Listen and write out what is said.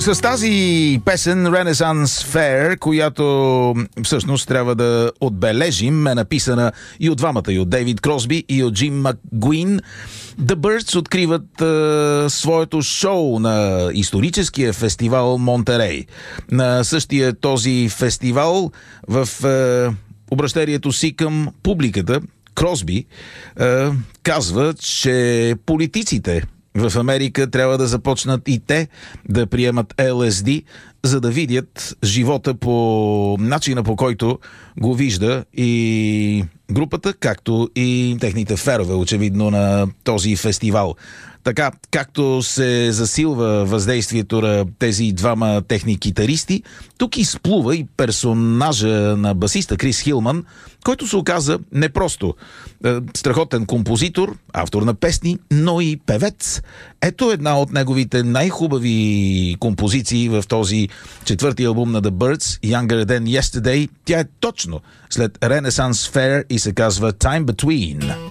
С тази песен Renaissance Fair, която всъщност трябва да отбележим, е написана и от двамата, и от Дейвид Кросби, и от Джим Макгуин. The Byrds откриват своето шоу на историческия фестивал Монтерей. На същия този фестивал, в обращението си към публиката, Кросби казва, че политиците в Америка трябва да започнат и те да приемат LSD, за да видят живота по начина, по който го вижда и групата, както и техните фенове, очевидно, на този фестивал. Така, както се засилва въздействието на тези двама техни китаристи, тук изплува и персонажа на басиста Крис Хилман, който се оказа не просто страхотен композитор, автор на песни, но и певец. Ето една от неговите най-хубави композиции в този четвърти албум на The Byrds, Younger Than Yesterday. Тя е точно след Renaissance Fair и се казва Time Between.